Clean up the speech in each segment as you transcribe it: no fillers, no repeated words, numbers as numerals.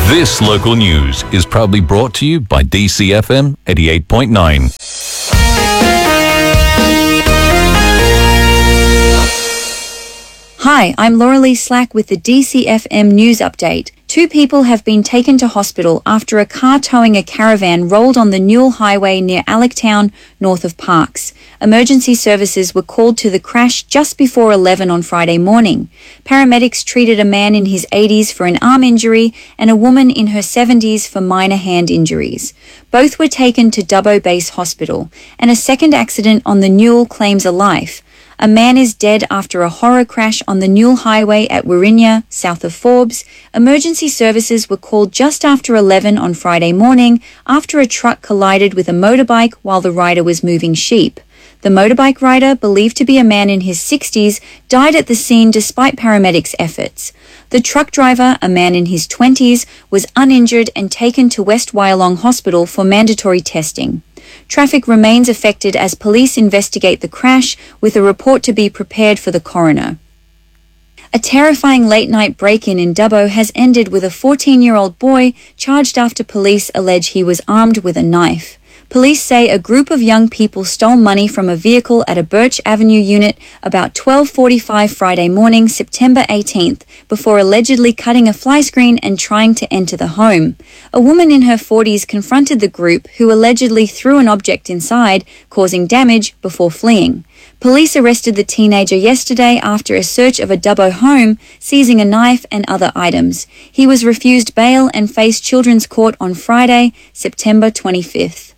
This local news is proudly brought to you by DCFM 88.9. Hi, I'm Laura Lee Slack with the DCFM News Update. 2 people have been taken to hospital after a car towing a caravan rolled on the Newell Highway near Allectown, north of Parkes. Emergency services were called to the crash just before 11 on Friday morning. Paramedics treated a man in his 80s for an arm injury and a woman in her 70s for minor hand injuries. Both were taken to Dubbo Base Hospital, and a second accident on the Newell claims a life. A man is dead after a horror crash on the Newell Highway at Wirinya, south of Forbes. Emergency services were called just after 11 on Friday morning after a truck collided with a motorbike while the rider was moving sheep. The motorbike rider, believed to be a man in his 60s, died at the scene despite paramedics' efforts. The truck driver, a man in his 20s, was uninjured and taken to West Wyalong Hospital for mandatory testing. Traffic remains affected as police investigate the crash, with a report to be prepared for the coroner. A terrifying late-night break-in in Dubbo has ended with a 14-year-old boy charged after police allege he was armed with a knife. Police say a group of young people stole money from a vehicle at a Birch Avenue unit about 12:45 Friday morning, September 18th, before allegedly cutting a fly screen and trying to enter the home. A woman in her 40s confronted the group, who allegedly threw an object inside, causing damage, before fleeing. Police arrested the teenager yesterday after a search of a Dubbo home, seizing a knife and other items. He was refused bail and faced children's court on Friday, September 25th.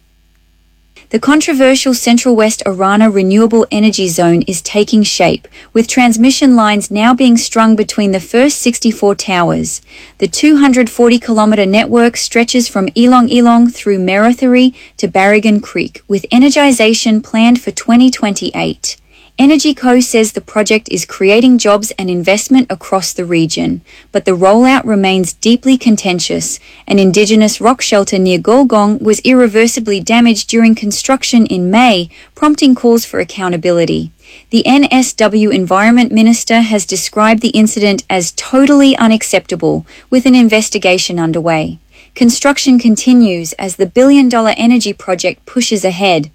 The controversial Central West Orana Renewable Energy Zone is taking shape, with transmission lines now being strung between the first 64 towers. The 240-kilometre network stretches from Elong through Merothiry to Barrigan Creek, with energisation planned for 2028. EnergyCo says the project is creating jobs and investment across the region, but the rollout remains deeply contentious. An Indigenous rock shelter near Golgong was irreversibly damaged during construction in May, prompting calls for accountability. The NSW Environment Minister has described the incident as totally unacceptable, with an investigation underway. Construction continues as the billion-dollar energy project pushes ahead.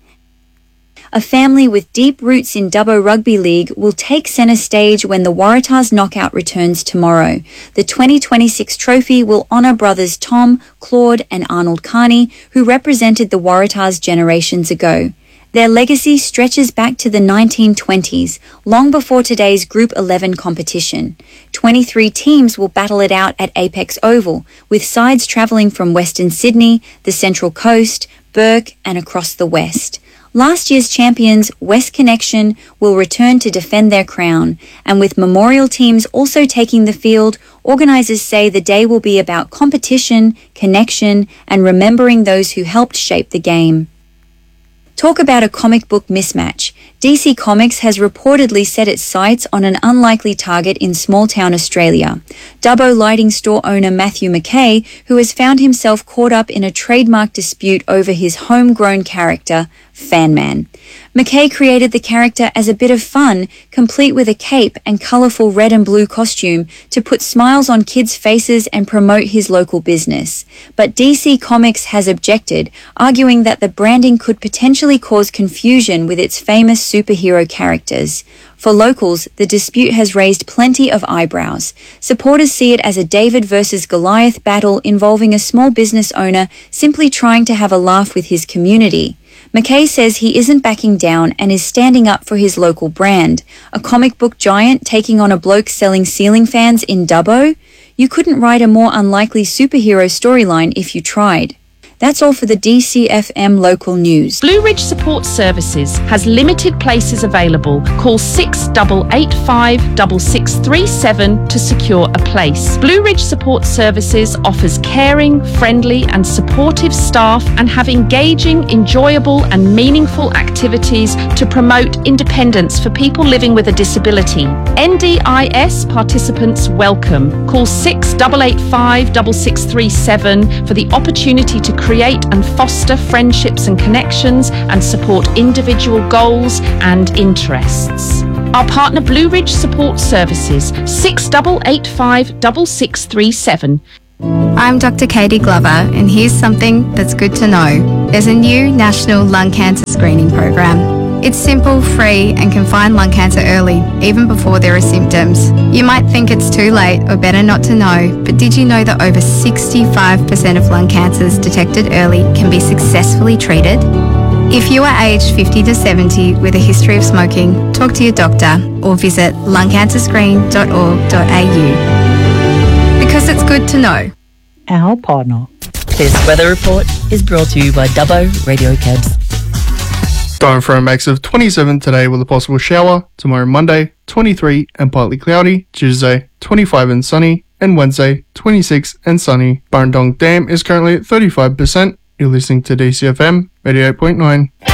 A family with deep roots in Dubbo Rugby League will take centre stage when the Waratahs knockout returns tomorrow. The 2026 trophy will honour brothers Tom, Claude and Arnold Carney, who represented the Waratahs generations ago. Their legacy stretches back to the 1920s, long before today's Group 11 competition. 23 teams will battle it out at Apex Oval, with sides travelling from Western Sydney, the Central Coast, Bourke and across the West. Last year's champions, West Connection, will return to defend their crown, and with memorial teams also taking the field, organisers say the day will be about competition, connection, and remembering those who helped shape the game. Talk about a comic book mismatch. DC Comics has reportedly set its sights on an unlikely target in small-town Australia. Dubbo lighting store owner Matthew McKay, who has found himself caught up in a trademark dispute over his homegrown character, Fanman. McKay created the character as a bit of fun, complete with a cape and colourful red and blue costume to put smiles on kids' faces and promote his local business. But DC Comics has objected, arguing that the branding could potentially cause confusion with its famous superhero characters. For locals, the dispute has raised plenty of eyebrows. Supporters see it as a David versus Goliath battle involving a small business owner simply trying to have a laugh with his community. McKay says he isn't backing down and is standing up for his local brand. A comic book giant taking on a bloke selling ceiling fans in Dubbo? You couldn't write a more unlikely superhero storyline if you tried. That's all for the DCFM local news. Blue Ridge Support Services has limited places available. Call 6885 6637 to secure a place. Blue Ridge Support Services offers caring, friendly and supportive staff and have engaging, enjoyable and meaningful activities to promote independence for people living with a disability. NDIS participants welcome. Call 6885 6637 for the opportunity to create and foster friendships and connections and support individual goals and interests. Our partner Blue Ridge Support Services, 6885 6637. I'm Dr. Katie Glover, and here's something that's good to know. There's a new national lung cancer screening program. It's simple, free, and can find lung cancer early, even before there are symptoms. You might think it's too late or better not to know, but did you know that over 65% of lung cancers detected early can be successfully treated? If you are aged 50 to 70 with a history of smoking, talk to your doctor or visit lungcancerscreen.org.au. Because it's good to know. Our partner. This weather report is brought to you by Dubbo Radio Cabs. Going for a max of 27 today with a possible shower. Tomorrow Monday, 23 and partly cloudy. Tuesday, 25 and sunny. And Wednesday, 26 and sunny. Burrendong Dam is currently at 35%. You're listening to DCFM 88.9.